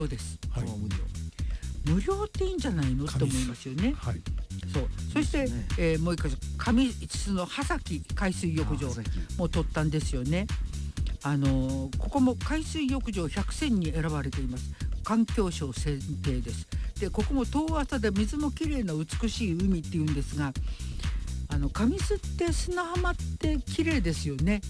そうです。 はい、 無料っていいんじゃないのって思いますよね。 はい、 そして、もう一回上津の波崎海水浴場も取ったんですよね。ここも海水浴場100選に選ばれています。環境省選定です。でここも遠浅で水もきれいな美しい海っていうんですが、上津って砂浜って綺麗ですよね。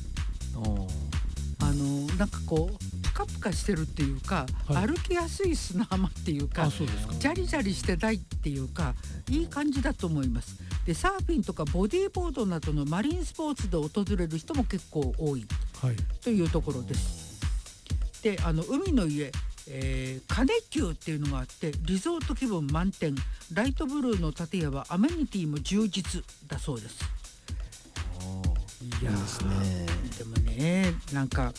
なんかこうプカプカしてるっていうか、 はい、 歩きやすい砂浜っていうか、 そうですか。 ジャリジャリしてないっていうか、いい感じだと思います。でサーフィンとかボディーボードなどのマリンスポーツで訪れる人も結構多いというところです。で海の家、金久っていうのがあって、リゾート気分満点、ライトブルーの建屋はアメニティも充実だそうです。いやですね。でもね、なんか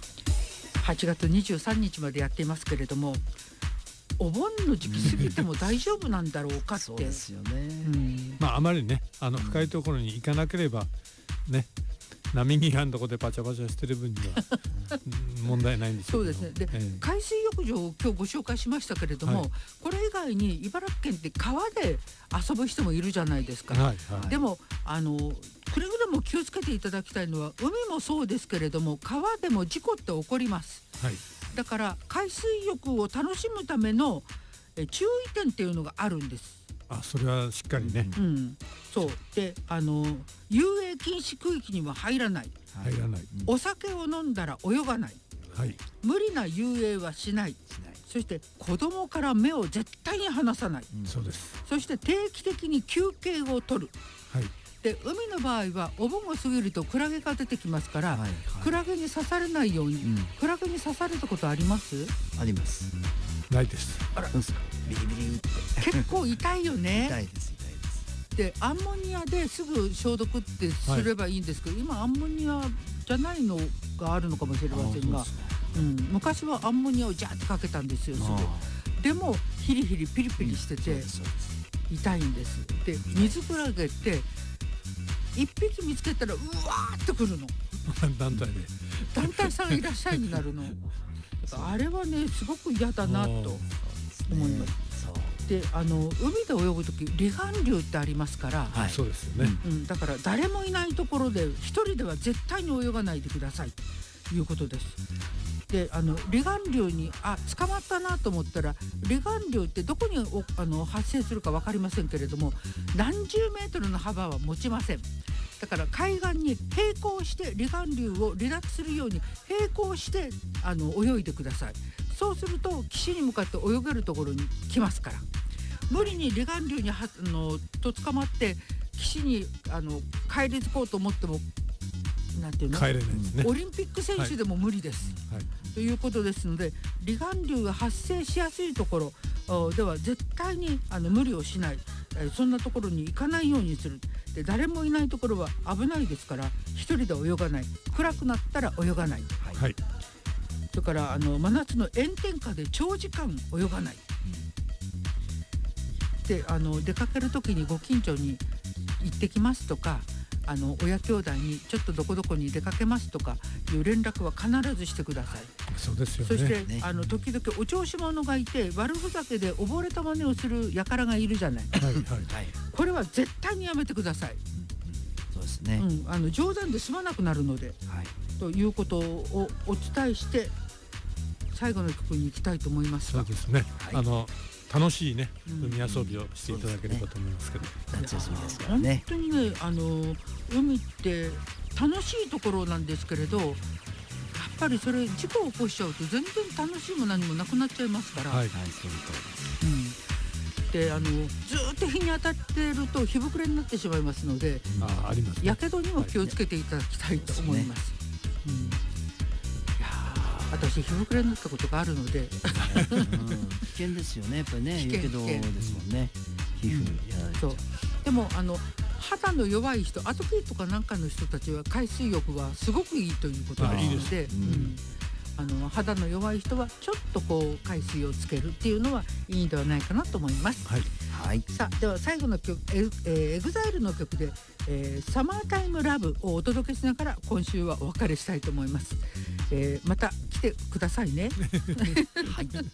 8月23日までやっていますけれども、お盆の時期過ぎても大丈夫なんだろうかって。 そうですよね。 あまりね深いところに行かなければね、波際のところでパチャパチャしてる分には問題ないんですけど。 そうですね。で、海水浴場を今日ご紹介しましたけれども、これ以外に茨城県って川で遊ぶ人もいるじゃないですか。でもくれぐれも気をつけていただきたいのは、海もそうですけれども川でも事故って起こります。だから海水浴を楽しむための注意点っていうのがあるんです。 それはしっかりね。 そうで遊泳禁止区域には入らない。お酒を飲んだら泳がない。無理な遊泳はしない。そして子供から目を絶対に離さない。 そうです。 そして定期的に休憩を取る。で海の場合はお盆を過ぎるとクラゲが出てきますから、クラゲに刺されないように。クラゲに刺されたことあります？ あります。 ないです。 あら、ビリビリって結構痛いよね。 痛いです。 でアンモニアですぐ消毒ってすればいいんですけど、今アンモニアじゃないのがあるのかもしれませんが、昔はアンモニアをジャーってかけたんですよ。でもヒリヒリピリピリしてて痛いんです。で水クラゲって一匹見つけたらうわーってくるの。 団体さんいらっしゃいになるの。あれはねすごく嫌だなと思います。で海で泳ぐとき離岸流ってありますから、 そうですよね。 だから誰もいないところで一人では絶対に泳がないでくださいということです。で離岸流に捕まったなと思ったら、離岸流ってどこに発生するか分かりませんけれども、何十メートルの幅は持ちません。だから海岸に並行して離岸流を離脱するように並行して泳いでください。そうすると岸に向かって泳げるところに来ますから。無理に離岸流にと捕まって岸に帰り着こうと思ってもなんていうの、 帰れないですね。 オリンピック選手でも無理です、ということですので、離岸流が発生しやすいところでは絶対に無理をしない、そんなところに行かないようにする。で誰もいないところは危ないですから、一人で泳がない。暗くなったら泳がない。それから真夏の炎天下で長時間泳がない。で出かける時にご近所に行ってきますとか、親兄弟にちょっとどこどこに出かけますとかいう連絡は必ずしてください。 そうですよね。 そして時々お調子者がいて悪ふざけで溺れた真似をする輩がいるじゃない。これは絶対にやめてください。 そうですね。 冗談で済まなくなるので、ということをお伝えして最後の曲に行きたいと思いますが。 そうですね。楽しいね海遊びをしていただければと思いますけど、 夏休みですからね。 本当にね海って楽しいところなんですけれど、やっぱりそれ事故を起こしちゃうと全然楽しいも何もなくなっちゃいますから。 そういうことです。 でずっと日に当たっていると日膨れになってしまいますので、やけどにも気をつけていただきたいと思います。私日膨れになったことがあるので危険ですよね、やっぱりね。やけどですもんね、皮膚やられちゃう。 でも肌の弱い人、アトピーとかなんかの人たちは海水浴はすごくいいということなので、肌の弱い人はちょっと海水をつけるっていうのはいいんではないかなと思います。さあでは最後の曲、EXILE の曲でサマータイムラブをお届けしながら今週はお別れしたいと思います。また来てくださいね。